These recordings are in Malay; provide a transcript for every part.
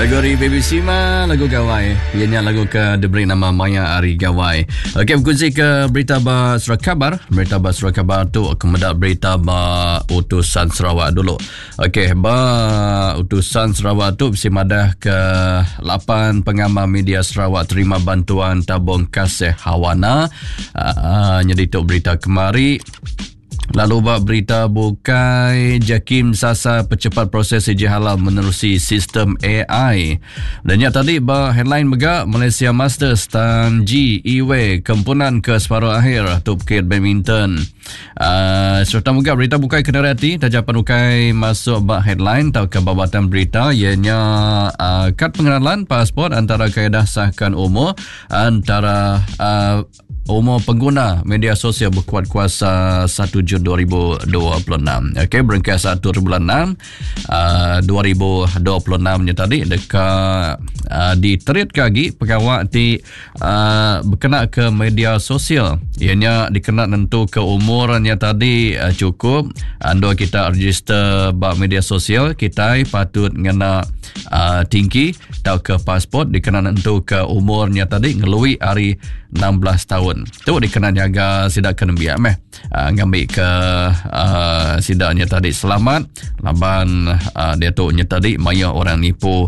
Lagu dari Baby Sima, lagu Gawai. Ianya lagu ke diberi nama Maya Ari Gawai. Okey, berkongsi ke berita ba surat khabar. Berita ba surat khabar tu kemudian berita ba utusan Sarawak dulu. Okey, ba utusan Sarawak tu bisi madah ke 8 pengamal media Sarawak terima bantuan tabung kasih Hawana. Jadi tu berita kemari. Lalu bab berita bukai JAKIM sasa percepat proses uji halal menerusi sistem AI. Dan yang tadi bab headline mega Malaysia Masters Tan G Iwe kempunan ke separuh akhir tu bukit badminton. Serta mega berita bukai kena hati tajapan bukai masuk bab headline atau ke babatan berita ianya kad pengenalan pasport antara kaedah sahkan umur antara umur pengguna media sosial berkuat kuasa 1 Jun 2026. Okey, berengkas 1 bulan 6 2026 nya tadi dekat diterit lagi pegawai di berkenaan ke media sosial. Ianya dikenal tentu ke umurnya tadi cukup. Ando kita register bab media sosial kita patut ngena tinggi atau ke pasport dikenal tentu ke umurnya tadi ngelui hari 16 tahun. Tu dikenal jaga sidak kena biak ngambil ke sidaknya tadi selamat laban dia tu nya tadi maya orang nipu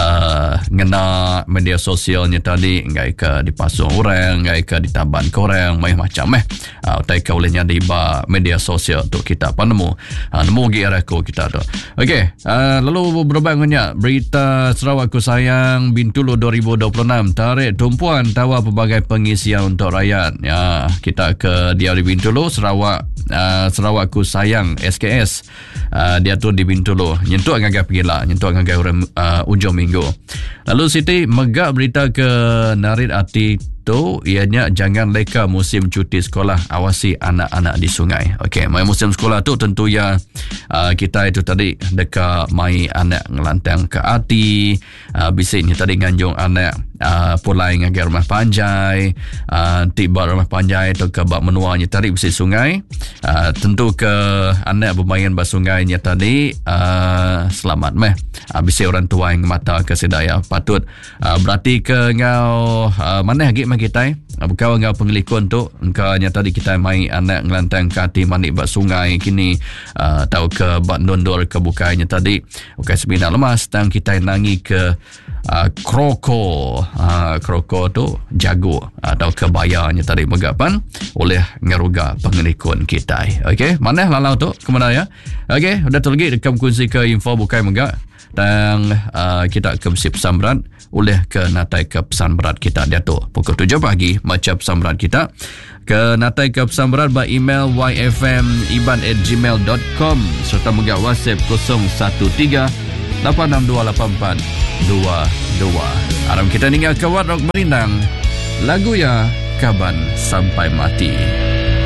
ngena media sosialnya tadi ngai ke dipasung orang ngai ke ditaban ke orang macam utai ke olehnya di media sosial tu kita apa nemu giaraku kita tu. Okey, lalu berbangnya berita Sarawak ku sayang Bintulu 2026 tarik tumpuan tawa pelbagai pengisian untuk rakyat. Ya, kita ke dia di Bintulu Sarawak ku sayang SKS. Dia tu di Bintulu. Nyentuh agak pergilah, nyentuh agak orang ujung minggu. Lalu Siti megak berita ke Narid Ati tu ianya jangan leka musim cuti sekolah, awasi anak-anak di sungai. Okey, mai musim sekolah tu tentu ya kita itu tadi dekat mai anak ngelantang ke Ati, bisiknya tadi nganjung anak pulai ngagai rumah panjai, tiba rumah panjai tu ke bak menuanya tadi bisi sungai. Tentu ke anak bermain bak sungainya tadi selamat bisi orang tua yang mata ke sedaya patut berarti ke ngau mana lagi kita bukan ngau pengelikun tu engkau nya tadi kita mai anak ngelantang ke Ati manik bak sungai kini tahu ke bak ndondor ke bukainya tadi bukan sebina lemas tang kita nangi ke kroko tu jago atau kebayanya tadi megapan oleh ngaruga pengelikun kita. Okey, mana lalau tu kemana ya? Okey, udah tu lagi dekam kunci ke info bukai megak dan kita ke besi pesan berat oleh ke natai ke pesan berat kita dia tu pukul 7 pagi macam pesan berat kita ke natai ke pesan berat by email yfmiban@gmail.com serta megak WhatsApp 013 8628422. Aram kita tinggal ke Warok Merindang. Lagu ya Kaban Sampai Mati.